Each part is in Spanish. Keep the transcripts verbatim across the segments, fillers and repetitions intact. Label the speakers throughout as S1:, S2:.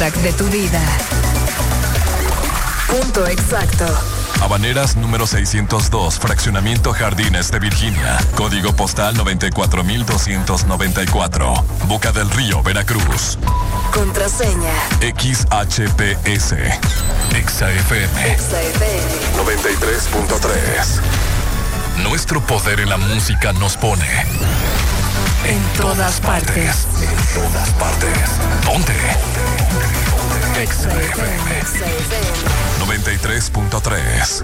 S1: soundtrack de tu vida. Punto exacto.
S2: Habaneras número seiscientos dos, Fraccionamiento Jardines de Virginia. Código postal noventa y cuatro mil doscientos noventa y cuatro. Boca del Río, Veracruz.
S1: Contraseña
S2: X H P S. Exa F M.
S1: Exa F M
S2: noventa y tres punto tres. Nuestro poder en la música nos pone
S1: en todas partes.
S2: En todas partes. ¿Dónde? Exa F M noventa y tres punto tres.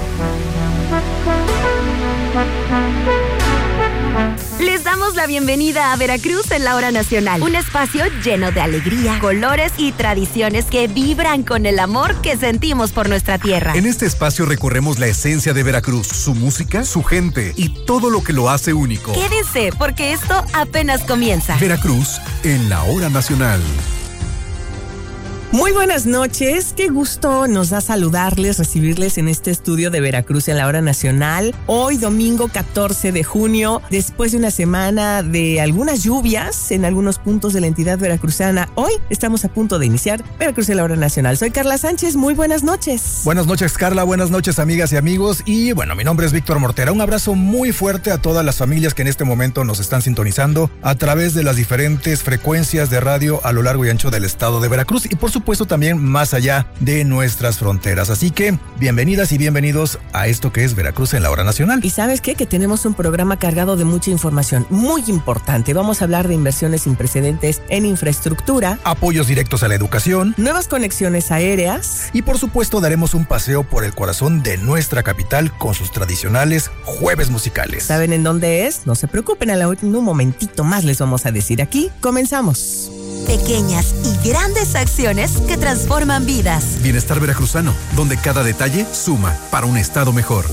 S3: Les damos la bienvenida a Veracruz en la Hora Nacional, un espacio lleno de alegría, colores y tradiciones que vibran con el amor que sentimos por nuestra tierra.
S4: En este espacio recorremos la esencia de Veracruz, su música, su gente y todo lo que lo hace único.
S3: Quédense, porque esto apenas comienza.
S4: Veracruz en la Hora Nacional.
S5: Muy buenas noches, qué gusto nos da saludarles, recibirles en este estudio de Veracruz en la Hora Nacional. Hoy domingo catorce de junio, después de una semana de algunas lluvias en algunos puntos de la entidad veracruzana, hoy estamos a punto de iniciar Veracruz en la Hora Nacional. Soy Carla Sánchez, muy buenas noches.
S6: Buenas noches, Carla, buenas noches, amigas y amigos. Y bueno, mi nombre es Víctor Mortera. Un abrazo muy fuerte a todas las familias que en este momento nos están sintonizando a través de las diferentes frecuencias de radio a lo largo y ancho del estado de Veracruz y por supuesto puesto también más allá de nuestras fronteras. Así que bienvenidas y bienvenidos a esto que es Veracruz en la Hora Nacional.
S5: ¿Y sabes qué? Que tenemos un programa cargado de mucha información muy importante. Vamos a hablar de inversiones sin precedentes en infraestructura,
S6: apoyos directos a la educación,
S5: nuevas conexiones aéreas
S6: y por supuesto daremos un paseo por el corazón de nuestra capital con sus tradicionales jueves musicales.
S5: ¿Saben en dónde es? No se preocupen, en un momentito más les vamos a decir aquí. Comenzamos.
S3: Pequeñas y grandes acciones que transforman vidas.
S4: Bienestar veracruzano, donde cada detalle suma para un estado mejor.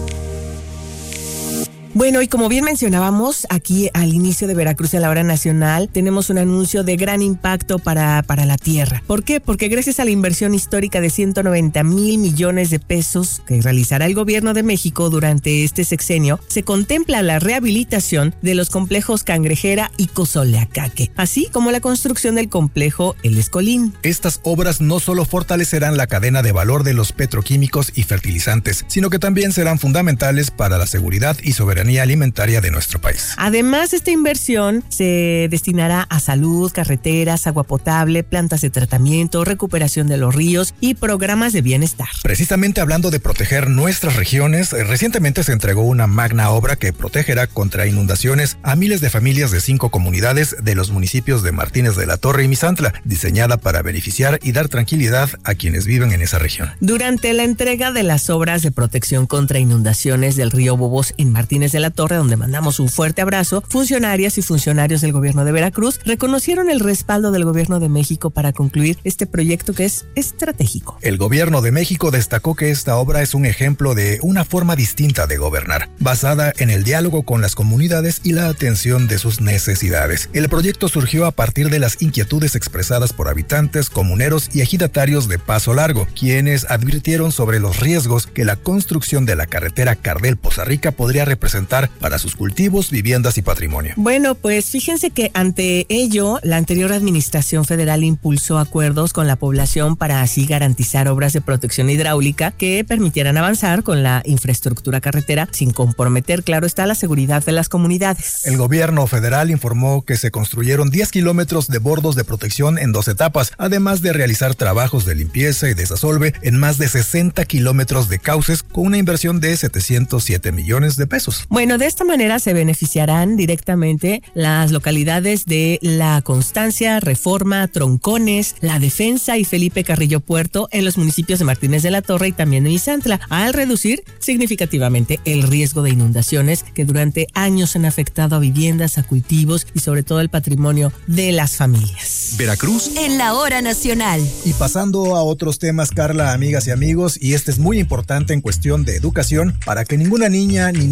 S5: Bueno, y como bien mencionábamos, aquí al inicio de Veracruz en la Hora Nacional, tenemos un anuncio de gran impacto para, para la tierra. ¿Por qué? Porque gracias a la inversión histórica de ciento noventa mil millones de pesos que realizará el gobierno de México durante este sexenio, se contempla la rehabilitación de los complejos Cangrejera y Cozoleacaque, así como la construcción del complejo El Escolín.
S6: Estas obras no solo fortalecerán la cadena de valor de los petroquímicos y fertilizantes, sino que también serán fundamentales para la seguridad y soberanía alimentaria de nuestro país.
S5: Además, esta inversión se destinará a salud, carreteras, agua potable, plantas de tratamiento, recuperación de los ríos y programas de bienestar.
S6: Precisamente hablando de proteger nuestras regiones, recientemente se entregó una magna obra que protegerá contra inundaciones a miles de familias de cinco comunidades de los municipios de Martínez de la Torre y Misantla, diseñada para beneficiar y dar tranquilidad a quienes viven en esa región.
S5: Durante la entrega de las obras de protección contra inundaciones del río Bobos en Martínez de la Torre, donde mandamos un fuerte abrazo, funcionarias y funcionarios del gobierno de Veracruz reconocieron el respaldo del gobierno de México para concluir este proyecto que es estratégico.
S6: El gobierno de México destacó que esta obra es un ejemplo de una forma distinta de gobernar, basada en el diálogo con las comunidades y la atención de sus necesidades. El proyecto surgió a partir de las inquietudes expresadas por habitantes, comuneros y ejidatarios de Paso Largo, quienes advirtieron sobre los riesgos que la construcción de la carretera Cardel-Poza Rica podría representar para sus cultivos, viviendas y patrimonio.
S5: Bueno, pues fíjense que ante ello, la anterior administración federal impulsó acuerdos con la población para así garantizar obras de protección hidráulica que permitieran avanzar con la infraestructura carretera sin comprometer, claro está, la seguridad de las comunidades.
S6: El gobierno federal informó que se construyeron diez kilómetros de bordos de protección en dos etapas, además de realizar trabajos de limpieza y desasolve en más de sesenta kilómetros de cauces con una inversión de setecientos siete millones de pesos.
S5: Bueno, de esta manera se beneficiarán directamente las localidades de La Constancia, Reforma, Troncones, La Defensa y Felipe Carrillo Puerto en los municipios de Martínez de la Torre y también de Misantla, al reducir significativamente el riesgo de inundaciones que durante años han afectado a viviendas, a cultivos y sobre todo el patrimonio de las familias.
S4: Veracruz
S3: en la Hora Nacional.
S6: Y pasando a otros temas, Carla, amigas y amigos, y este es muy importante en cuestión de educación, para que ninguna niña ni niño se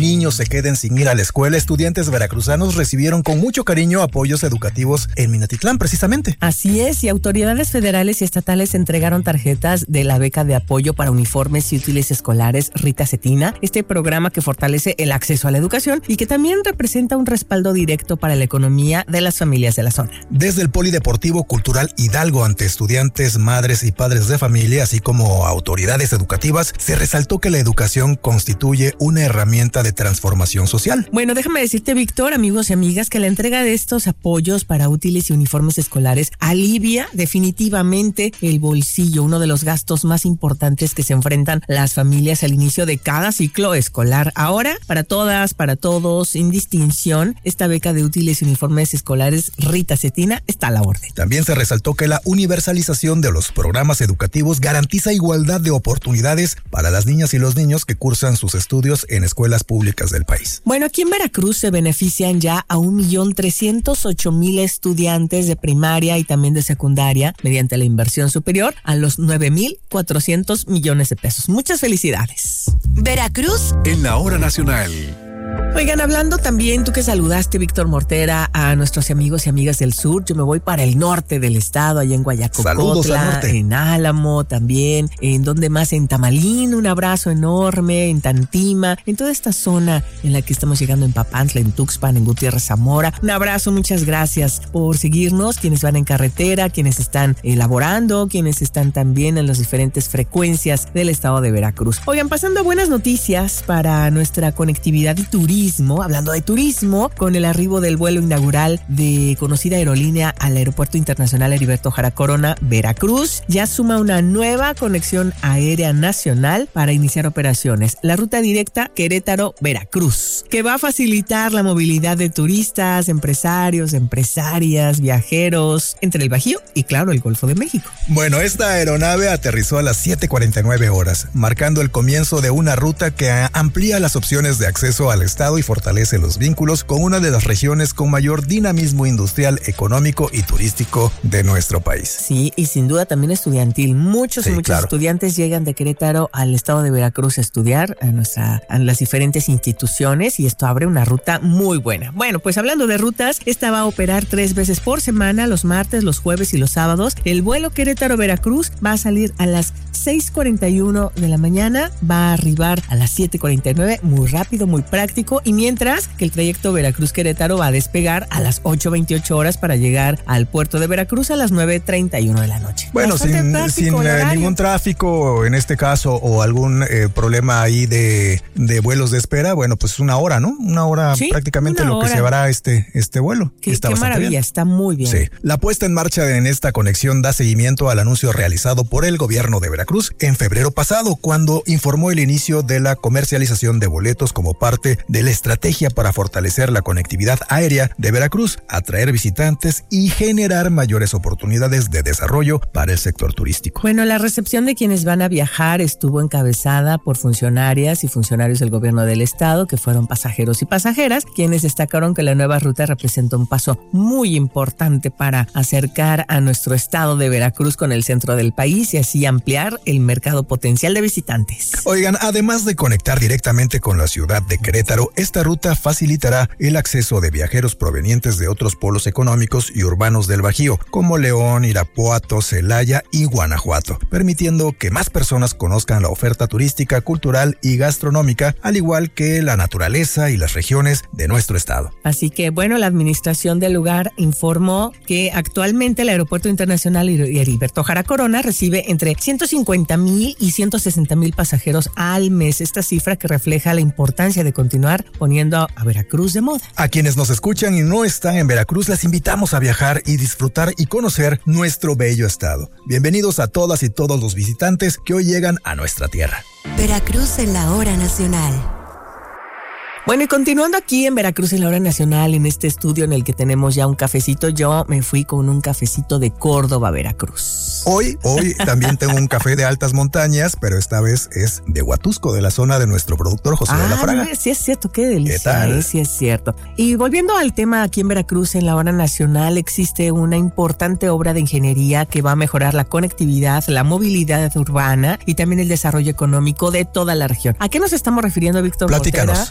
S6: queden sin ir a la escuela, estudiantes veracruzanos recibieron con mucho cariño apoyos educativos en Minatitlán, precisamente.
S5: Así es, y autoridades federales y estatales entregaron tarjetas de la beca de apoyo para uniformes y útiles escolares Rita Cetina, este programa que fortalece el acceso a la educación y que también representa un respaldo directo para la economía de las familias de la zona.
S6: Desde el Polideportivo Cultural Hidalgo, ante estudiantes, madres y padres de familia, así como autoridades educativas, se resaltó que la educación constituye una herramienta de transformación social.
S5: Bueno, déjame decirte, Víctor, amigos y amigas, que la entrega de estos apoyos para útiles y uniformes escolares alivia definitivamente el bolsillo, uno de los gastos más importantes que se enfrentan las familias al inicio de cada ciclo escolar. Ahora, para todas, para todos, sin distinción, esta beca de útiles y uniformes escolares Rita Cetina está a la orden.
S6: También se resaltó que la universalización de los programas educativos garantiza igualdad de oportunidades para las niñas y los niños que cursan sus estudios en escuelas públicas del país.
S5: Bueno, aquí en Veracruz se benefician ya a un millón trescientos ocho mil estudiantes de primaria y también de secundaria mediante la inversión superior a los nueve mil cuatrocientos millones de pesos. Muchas felicidades.
S1: Veracruz
S4: en la hora nacional.
S5: Oigan, hablando también, tú que saludaste, Víctor Mortera, a nuestros amigos y amigas del sur, yo me voy para el norte del estado, allá en Guayacocotla, en Álamo también, en donde más, en Tamalín, un abrazo enorme, en Tantima, en toda esta zona en la que estamos llegando, en Papantla, en Tuxpan, en Gutiérrez Zamora. Un abrazo, muchas gracias por seguirnos, quienes van en carretera, quienes están elaborando, quienes están también en las diferentes frecuencias del estado de Veracruz. Oigan, pasando a buenas noticias para nuestra conectividad y turismo. Hablando de turismo, con el arribo del vuelo inaugural de conocida aerolínea al Aeropuerto Internacional Heriberto Jara Corona, Veracruz, ya suma una nueva conexión aérea nacional para iniciar operaciones. La ruta directa Querétaro-Veracruz, que va a facilitar la movilidad de turistas, empresarios, empresarias, viajeros, entre el Bajío y, claro, el Golfo de México.
S6: Bueno, esta aeronave aterrizó a las siete cuarenta y nueve horas, marcando el comienzo de una ruta que amplía las opciones de acceso al estado y fortalece los vínculos con una de las regiones con mayor dinamismo industrial, económico y turístico de nuestro país.
S5: Sí, y sin duda también estudiantil. Muchos
S6: sí,
S5: muchos
S6: claro.
S5: estudiantes llegan de Querétaro al estado de Veracruz a estudiar a, nuestra, a las diferentes instituciones y esto abre una ruta muy buena. Bueno, pues hablando de rutas, esta va a operar tres veces por semana, los martes, los jueves y los sábados. El vuelo Querétaro-Veracruz va a salir a las seis cuarenta y uno de la mañana, va a arribar a las siete cuarenta y nueve, muy rápido, muy práctico, y mientras que el trayecto Veracruz-Querétaro va a despegar a las ocho veintiocho horas para llegar al puerto de Veracruz a las nueve treinta y uno de la noche.
S6: Bueno, Bastante sin, sin eh, ningún tráfico en este caso o algún eh, problema ahí de, de vuelos de espera, bueno, pues una hora, ¿no? Una hora sí, prácticamente una lo hora. que se llevará este, este vuelo.
S5: Qué,
S6: está
S5: qué maravilla, bien. Está muy bien.
S6: Sí. La puesta en marcha en esta conexión da seguimiento al anuncio realizado por el gobierno de Veracruz en febrero pasado, cuando informó el inicio de la comercialización de boletos como parte de la estrategia para fortalecer la conectividad aérea de Veracruz, atraer visitantes y generar mayores oportunidades de desarrollo para el sector turístico.
S5: Bueno, la recepción de quienes van a viajar estuvo encabezada por funcionarias y funcionarios del gobierno del estado, que fueron pasajeros y pasajeras, quienes destacaron que la nueva ruta representa un paso muy importante para acercar a nuestro estado de Veracruz con el centro del país y así ampliar el mercado potencial de visitantes.
S6: Oigan, además de conectar directamente con la ciudad de Querétaro, esta ruta facilitará el acceso de viajeros provenientes de otros polos económicos y urbanos del Bajío, como León, Irapuato, Celaya y Guanajuato, permitiendo que más personas conozcan la oferta turística, cultural y gastronómica, al igual que la naturaleza y las regiones de nuestro estado.
S5: Así que, bueno, la administración del lugar informó que actualmente el Aeropuerto Internacional Heriberto Jara Corona recibe entre ciento cincuenta mil y ciento sesenta mil pasajeros al mes. Esta cifra que refleja la importancia de continuar poniendo a Veracruz de moda.
S6: A quienes nos escuchan y no están en Veracruz, les invitamos a viajar y disfrutar y conocer nuestro bello estado. Bienvenidos a todas y todos los visitantes que hoy llegan a nuestra tierra.
S1: Veracruz en la hora nacional.
S5: Bueno, y continuando aquí en Veracruz en la hora nacional, en este estudio en el que tenemos ya un cafecito, yo me fui con un cafecito de Córdoba, Veracruz.
S6: Hoy, hoy también tengo un café de altas montañas, pero esta vez es de Huatusco, de la zona de nuestro productor José
S5: ah,
S6: de la Fraga.
S5: No, sí es cierto, qué delicia.
S6: ¿Qué tal?
S5: Eh, sí es cierto. Y volviendo al tema aquí en Veracruz en la hora nacional, existe una importante obra de ingeniería que va a mejorar la conectividad, la movilidad urbana y también el desarrollo económico de toda la región. ¿A qué nos estamos refiriendo, Víctor?
S6: Platícanos.
S5: Portera? Nos referimos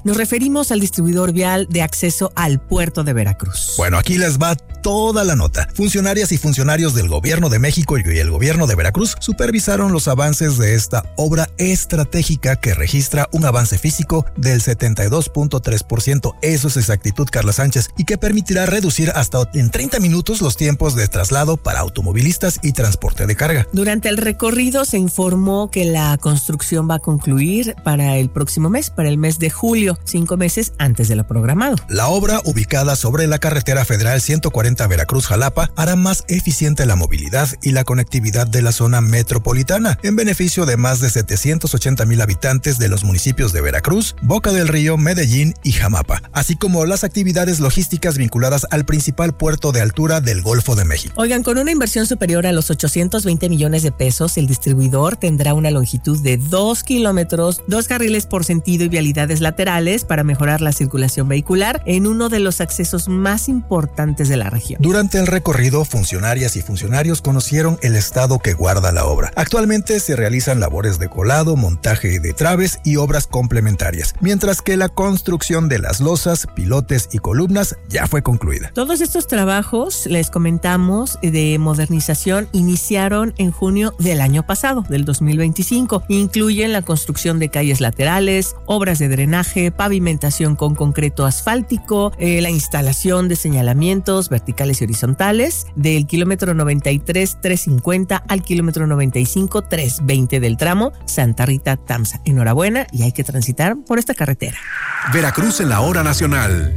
S5: pedimos al distribuidor vial de acceso al puerto de Veracruz.
S6: Bueno, aquí les va toda la nota. Funcionarias y funcionarios del Gobierno de México y el Gobierno de Veracruz supervisaron los avances de esta obra estratégica que registra un avance físico del setenta y dos punto tres por ciento. Eso es exactitud, Carla Sánchez, y que permitirá reducir hasta en treinta minutos los tiempos de traslado para automovilistas y transporte de carga.
S5: Durante el recorrido se informó que la construcción va a concluir para el próximo mes, para el mes de julio, cinco meses antes de lo programado.
S6: La obra, ubicada sobre la carretera federal ciento cuarenta Veracruz-Jalapa, hará más eficiente la movilidad y la conectividad de la zona metropolitana, en beneficio de más de setecientos ochenta mil habitantes de los municipios de Veracruz, Boca del Río, Medellín y Jamapa, así como las actividades logísticas vinculadas al principal puerto de altura del Golfo de México.
S5: Oigan, con una inversión superior a los ochocientos veinte millones de pesos, el distribuidor tendrá una longitud de dos kilómetros, dos carriles por sentido y vialidades laterales para mejorar la circulación vehicular en uno de los accesos más importantes de la región.
S6: Durante el recorrido, funcionarias y funcionarios conocieron el estado que guarda la obra. Actualmente se realizan labores de colado, montaje de traves y obras complementarias, mientras que la construcción de las losas, pilotes y columnas ya fue concluida.
S5: Todos estos trabajos, les comentamos, de modernización iniciaron en junio del año pasado, del dos mil veinticinco. Incluyen la construcción de calles laterales, obras de drenaje, pavimentación con concreto asfáltico, eh, la instalación de señalamientos verticales y horizontales del kilómetro noventa y tres trescientos cincuenta al kilómetro noventa y cinco trescientos veinte del tramo Santa Rita-Tamsa. Enhorabuena, y hay que transitar por esta carretera.
S4: Veracruz en la hora nacional.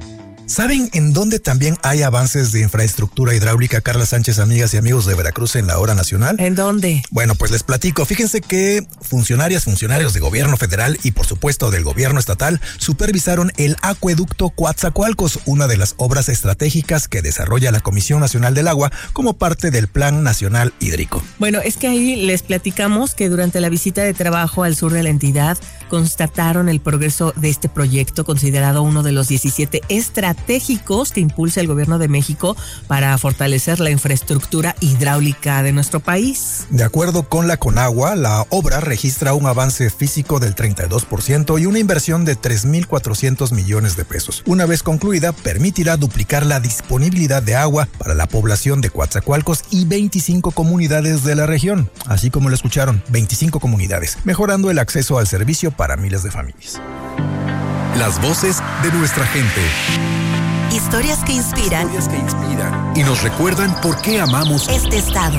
S6: ¿Saben en dónde también hay avances de infraestructura hidráulica, Carla Sánchez, amigas y amigos de Veracruz en la hora nacional?
S5: ¿En dónde?
S6: Bueno, pues les platico. Fíjense que funcionarias, funcionarios de gobierno federal y por supuesto del gobierno estatal supervisaron el acueducto Coatzacoalcos, una de las obras estratégicas que desarrolla la Comisión Nacional del Agua como parte del Plan Nacional Hídrico.
S5: Bueno, es que ahí les platicamos que durante la visita de trabajo al sur de la entidad constataron el progreso de este proyecto, considerado uno de los diecisiete estratégicos estratégicos que impulsa el gobierno de México para fortalecer la infraestructura hidráulica de nuestro país.
S6: De acuerdo con la Conagua, la obra registra un avance físico del treinta y dos por ciento y una inversión de tres mil cuatrocientos millones de pesos. Una vez concluida, permitirá duplicar la disponibilidad de agua para la población de Coatzacoalcos y veinticinco comunidades de la región, así como lo escucharon, veinticinco comunidades, mejorando el acceso al servicio para miles de familias.
S4: Las voces de nuestra gente.
S1: Historias que inspiran.
S4: Historias que inspiran y nos recuerdan por qué amamos
S1: este estado.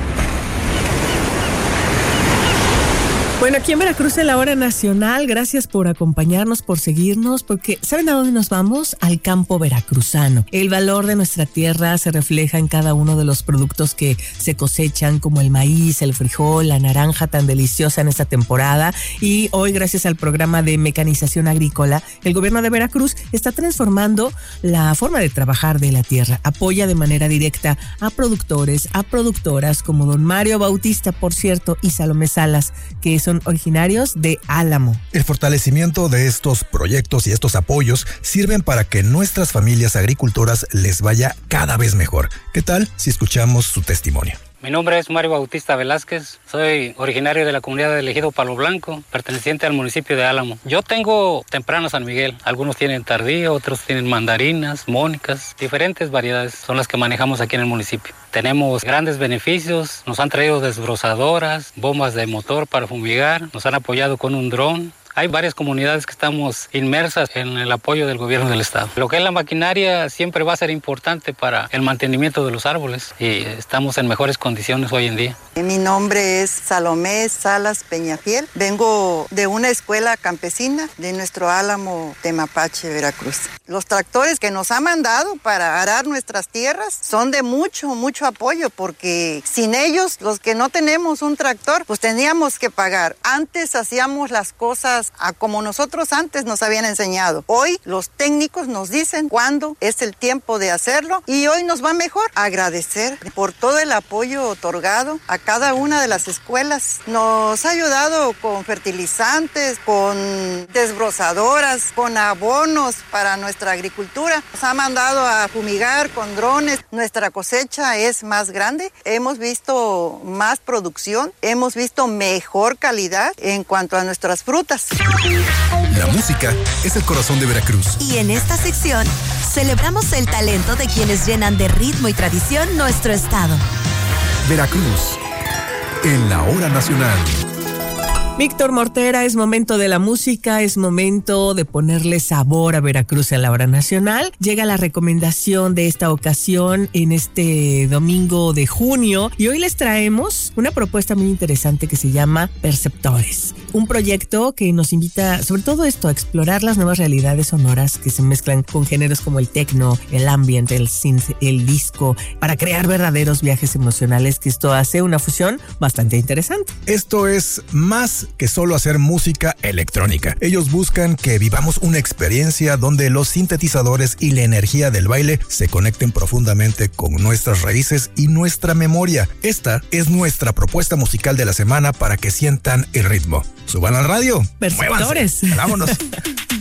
S5: Bueno, aquí en Veracruz en la hora nacional, gracias por acompañarnos, por seguirnos, porque ¿saben a dónde nos vamos? Al campo veracruzano. El valor de nuestra tierra se refleja en cada uno de los productos que se cosechan, como el maíz, el frijol, la naranja tan deliciosa en esta temporada. Y hoy, gracias al programa de mecanización agrícola, el gobierno de Veracruz está transformando la forma de trabajar de la tierra. Apoya de manera directa a productores, a productoras como don Mario Bautista, por cierto, y Salomé Salas, que son originarios de Álamo.
S6: El fortalecimiento de estos proyectos y estos apoyos sirven para que nuestras familias agricultoras les vaya cada vez mejor. ¿Qué tal si escuchamos su testimonio?
S7: Mi nombre es Mario Bautista Velázquez, soy originario de la comunidad de Ejido Palo Blanco, perteneciente al municipio de Álamo. Yo tengo temprano San Miguel, algunos tienen tardío, otros tienen mandarinas, mónicas, diferentes variedades son las que manejamos aquí en el municipio. Tenemos grandes beneficios, nos han traído desbrozadoras, bombas de motor para fumigar, nos han apoyado con un dron. Hay varias comunidades que estamos inmersas en el apoyo del gobierno del estado. Lo que es la maquinaria siempre va a ser importante para el mantenimiento de los árboles y estamos en mejores condiciones hoy en día.
S8: Mi nombre es Salomé Salas Peñafiel. Vengo de una escuela campesina de nuestro Álamo, Temapache, Veracruz. Los tractores que nos han mandado para arar nuestras tierras son de mucho, mucho apoyo, porque sin ellos, los que no tenemos un tractor, pues teníamos que pagar. Antes hacíamos las cosas a como nosotros antes nos habían enseñado. Hoy los técnicos nos dicen cuándo es el tiempo de hacerlo y hoy nos va mejor. Agradecer por todo el apoyo otorgado a cada una de las escuelas. Nos ha ayudado con fertilizantes, con desbrozadoras, con abonos para nuestra agricultura. Nos ha mandado a fumigar con drones. Nuestra cosecha es más grande. Hemos visto más producción. Hemos visto mejor calidad en cuanto a nuestras frutas.
S4: La música es el corazón de Veracruz.
S1: Y en esta sección celebramos el talento de quienes llenan de ritmo y tradición nuestro estado.
S4: Veracruz, en la hora nacional.
S5: Víctor Mortera, es momento de la música, es momento de ponerle sabor a Veracruz en la hora nacional. Llega la recomendación de esta ocasión en este domingo de junio y hoy les traemos una propuesta muy interesante que se llama Perceptores. Un proyecto que nos invita, sobre todo esto, a explorar las nuevas realidades sonoras que se mezclan con géneros como el techno, el ambient, el synth, el disco, para crear verdaderos viajes emocionales, que esto hace una fusión bastante interesante.
S6: Esto es más que solo hacer música electrónica. Ellos buscan que vivamos una experiencia donde los sintetizadores y la energía del baile se conecten profundamente con nuestras raíces y nuestra memoria. Esta es nuestra propuesta musical de la semana para que sientan el ritmo. Suban al radio.
S5: Perceptores.
S6: Vámonos.